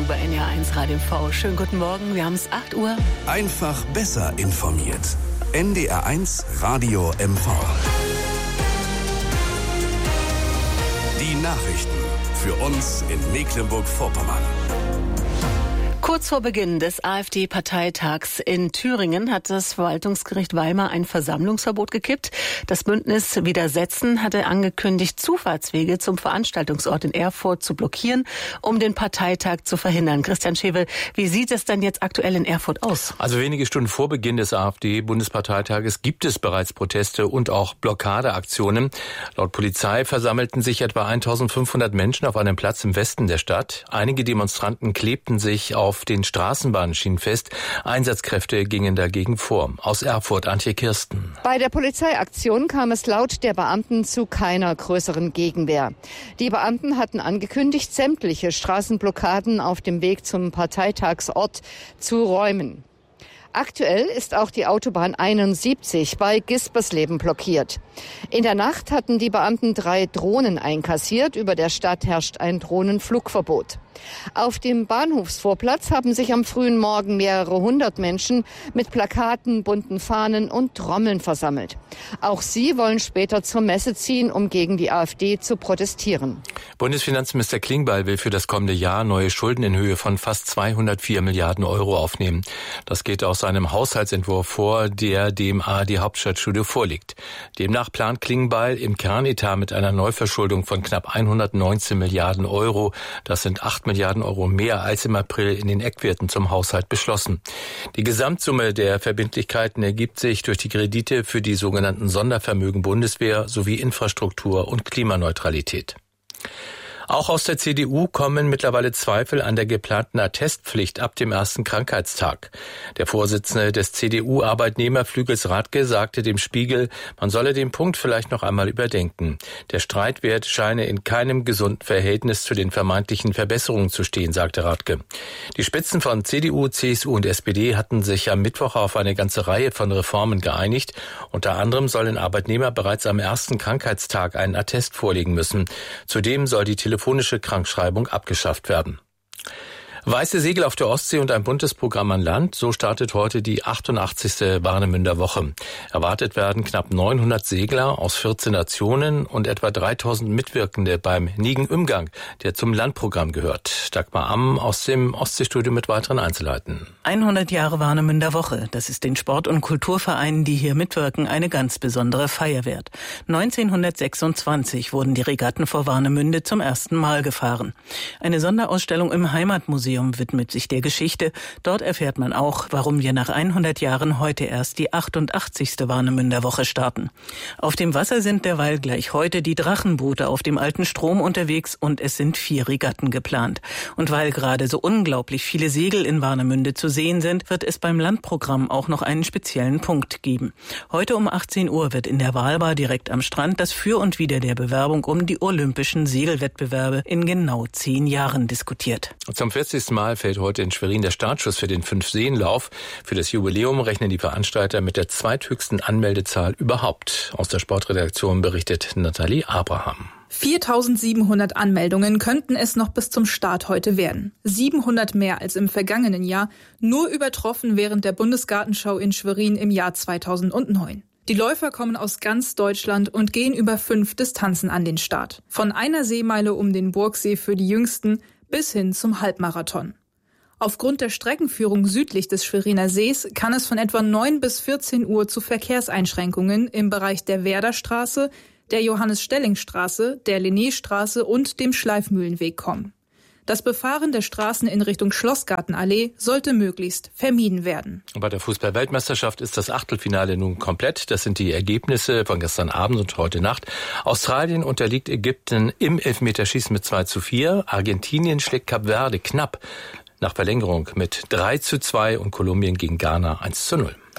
bei NDR1 Radio MV. Schönen guten Morgen, wir haben es 8 Uhr. Einfach besser informiert. NDR1 Radio MV. Die Nachrichten für uns in Mecklenburg-Vorpommern. Kurz vor Beginn des AfD-Parteitags in Thüringen hat das Verwaltungsgericht Weimar ein Versammlungsverbot gekippt. Das Bündnis Widersetzen hatte angekündigt, Zufahrtswege zum Veranstaltungsort in Erfurt zu blockieren, um den Parteitag zu verhindern. Christian Schewe, wie sieht es denn jetzt aktuell in Erfurt aus? Also wenige Stunden vor Beginn des AfD-Bundesparteitages gibt es bereits Proteste und auch Blockadeaktionen. Laut Polizei versammelten sich etwa 1500 Menschen auf einem Platz im Westen der Stadt. Einige Demonstranten klebten sich auf den Straßenbahnschienen fest. Einsatzkräfte gingen dagegen vor. Aus Erfurt, Antje Kirsten. Bei der Polizeiaktion kam es laut der Beamten zu keiner größeren Gegenwehr. Die Beamten hatten angekündigt, sämtliche Straßenblockaden auf dem Weg zum Parteitagsort zu räumen. Aktuell ist auch die Autobahn 71 bei Gispersleben blockiert. In der Nacht hatten die Beamten 3 Drohnen einkassiert. Über der Stadt herrscht ein Drohnenflugverbot. Auf dem Bahnhofsvorplatz haben sich am frühen Morgen mehrere hundert Menschen mit Plakaten, bunten Fahnen und Trommeln versammelt. Auch sie wollen später zur Messe ziehen, um gegen die AfD zu protestieren. Bundesfinanzminister Klingbeil will für das kommende Jahr neue Schulden in Höhe von fast 204 Milliarden Euro aufnehmen. Das geht aus seinem Haushaltsentwurf vor, der dem ARD-Hauptstadtstudio vorliegt. Demnach plant Klingbeil im Kernetat mit einer Neuverschuldung von knapp 119 Milliarden Euro. Das sind 8 Milliarden Euro mehr als im April in den Eckwerten zum Haushalt beschlossen. Die Gesamtsumme der Verbindlichkeiten ergibt sich durch die Kredite für die sogenannten Sondervermögen Bundeswehr sowie Infrastruktur und Klimaneutralität. Auch aus der CDU kommen mittlerweile Zweifel an der geplanten Attestpflicht ab dem ersten Krankheitstag. Der Vorsitzende des CDU-Arbeitnehmerflügels Radke sagte dem Spiegel, man solle den Punkt vielleicht noch einmal überdenken. Der Streitwert scheine in keinem gesunden Verhältnis zu den vermeintlichen Verbesserungen zu stehen, sagte Radke. Die Spitzen von CDU, CSU und SPD hatten sich am Mittwoch auf eine ganze Reihe von Reformen geeinigt. Unter anderem sollen Arbeitnehmer bereits am ersten Krankheitstag einen Attest vorlegen müssen. Zudem soll die telefonische Krankschreibung abgeschafft werden. Weiße Segel auf der Ostsee und ein buntes Programm an Land. So startet heute die 88. Warnemünder Woche. Erwartet werden knapp 900 Segler aus 14 Nationen und etwa 3000 Mitwirkende beim Nigen-Umgang, der zum Landprogramm gehört. Dagmar Amm aus dem Ostseestudio mit weiteren Einzelheiten. 100 Jahre Warnemünder Woche. Das ist den Sport- und Kulturvereinen, die hier mitwirken, eine ganz besondere Feier wert. 1926 wurden die Regatten vor Warnemünde zum ersten Mal gefahren. Eine Sonderausstellung im Heimatmuseum widmet sich der Geschichte. Dort erfährt man auch, warum wir nach 100 Jahren heute erst die 88. Warnemünder Woche starten. Auf dem Wasser sind derweil gleich heute die Drachenboote auf dem alten Strom unterwegs und es sind 4 Regatten geplant. Und weil gerade so unglaublich viele Segel in Warnemünde zu sehen sind, wird es beim Landprogramm auch noch einen speziellen Punkt geben. Heute um 18 Uhr wird in der Walbar direkt am Strand das Für und Wider der Bewerbung um die Olympischen Segelwettbewerbe in genau 10 Jahren diskutiert. Zum 40. Mal fällt heute in Schwerin der Startschuss für den 5-Seenlauf. Für das Jubiläum rechnen die Veranstalter mit der zweithöchsten Anmeldezahl überhaupt. Aus der Sportredaktion berichtet Nathalie Abraham. 4.700 Anmeldungen könnten es noch bis zum Start heute werden. 700 mehr als im vergangenen Jahr, nur übertroffen während der Bundesgartenschau in Schwerin im Jahr 2009. Die Läufer kommen aus ganz Deutschland und gehen über 5 Distanzen an den Start. Von einer Seemeile um den Burgsee für die Jüngsten bis hin zum Halbmarathon. Aufgrund der Streckenführung südlich des Schweriner Sees kann es von etwa 9 bis 14 Uhr zu Verkehrseinschränkungen im Bereich der Werderstraße, der Johannes-Stelling-Straße, der Linnéstraße und dem Schleifmühlenweg kommen. Das Befahren der Straßen in Richtung Schlossgartenallee sollte möglichst vermieden werden. Bei der Fußball-Weltmeisterschaft ist das Achtelfinale nun komplett. Das sind die Ergebnisse von gestern Abend und heute Nacht. Australien unterliegt Ägypten im Elfmeterschießen mit 2:4. Argentinien schlägt Kap Verde knapp nach Verlängerung mit 3:2 und Kolumbien gegen Ghana 1:0.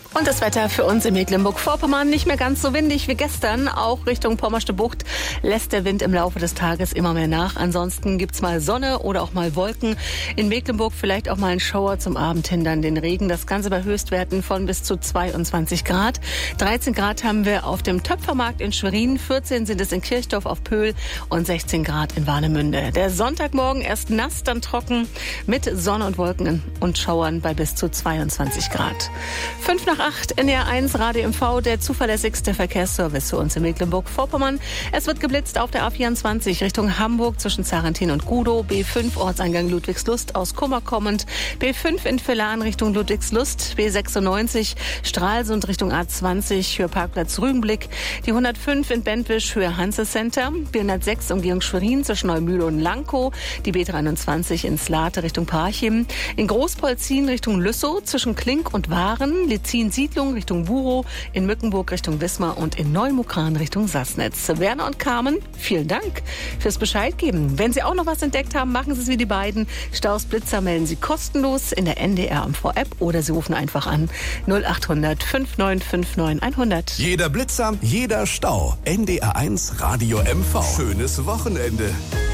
Und das Wetter für uns in Mecklenburg-Vorpommern nicht mehr ganz so windig wie gestern. Auch Richtung Pommersche Bucht lässt der Wind im Laufe des Tages immer mehr nach. Ansonsten gibt's mal Sonne oder auch mal Wolken. In Mecklenburg vielleicht auch mal ein Schauer, zum Abend hin dann den Regen. Das Ganze bei Höchstwerten von bis zu 22 Grad. 13 Grad haben wir auf dem Töpfermarkt in Schwerin, 14 sind es in Kirchdorf auf Pöhl und 16 Grad in Warnemünde. Der Sonntagmorgen erst nass, dann trocken mit Sonne und Wolken und Schauern bei bis zu 22 Grad. 5 nach 8, NDR 1, Radio MV, der zuverlässigste Verkehrsservice für uns in Mecklenburg-Vorpommern. Es wird geblitzt auf der A24 Richtung Hamburg zwischen Zarentin und Gudow, B5 Ortseingang Ludwigslust aus Kummer kommend, B5 in Villan Richtung Ludwigslust, B96 Stralsund Richtung A20 Höhe Parkplatz Rügenblick, die 105 in Bentwisch Höhe Hanse Center, B106 Umgehung Schwerin zwischen Neumühle und Lankow, die B23 in Slate Richtung Parchim, in Großpolzin Richtung Lüssow zwischen Klink und Waren, Lizin Siedlung Richtung Burow, in Mückenburg Richtung Wismar und in Neumukran Richtung Sassnitz. Werner und Carmen, vielen Dank fürs Bescheid geben. Wenn Sie auch noch was entdeckt haben, machen Sie es wie die beiden. Staus, Blitzer melden Sie kostenlos in der NDR MV-App oder Sie rufen einfach an 0800 5959 100. Jeder Blitzer, jeder Stau. NDR 1 Radio MV. Schönes Wochenende.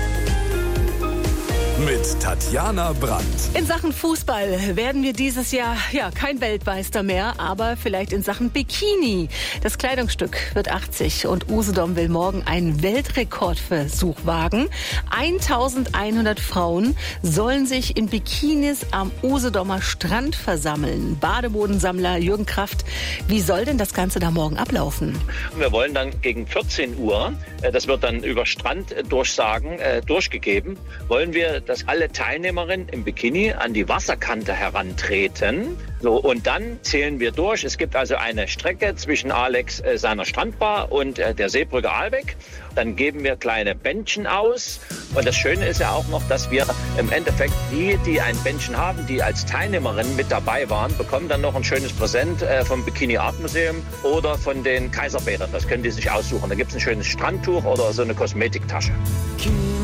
Mit Tatjana Brandt. In Sachen Fußball werden wir dieses Jahr kein Weltmeister mehr, aber vielleicht in Sachen Bikini. Das Kleidungsstück wird 80 und Usedom will morgen einen Weltrekordversuch wagen. 1100 Frauen sollen sich in Bikinis am Usedomer Strand versammeln. Bademodensammler Jürgen Kraft, wie soll denn das Ganze da morgen ablaufen? Wir wollen dann gegen 14 Uhr, das wird dann über Stranddurchsagen durchgegeben, wollen wir, dass alle Teilnehmerinnen im Bikini an die Wasserkante herantreten. So, und dann zählen wir durch. Es gibt also eine Strecke zwischen Alex seiner Strandbar und der Seebrücke Aalbeck. Dann geben wir kleine Bändchen aus. Und das Schöne ist ja auch noch, dass wir im Endeffekt die ein Bändchen haben, die als Teilnehmerin mit dabei waren, bekommen dann noch ein schönes Präsent vom Bikini Art Museum oder von den Kaiserbädern. Das können die sich aussuchen. Da gibt es ein schönes Strandtuch oder so eine Kosmetiktasche.